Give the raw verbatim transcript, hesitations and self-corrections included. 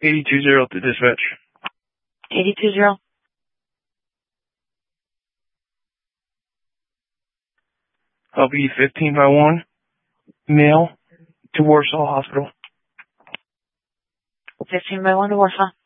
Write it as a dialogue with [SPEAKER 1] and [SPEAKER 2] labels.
[SPEAKER 1] eighty-two zero to dispatch.
[SPEAKER 2] eighty-two zero.
[SPEAKER 1] I'll be fifteen by one, male, to Warsaw Hospital.
[SPEAKER 2] fifteen by one to Warsaw.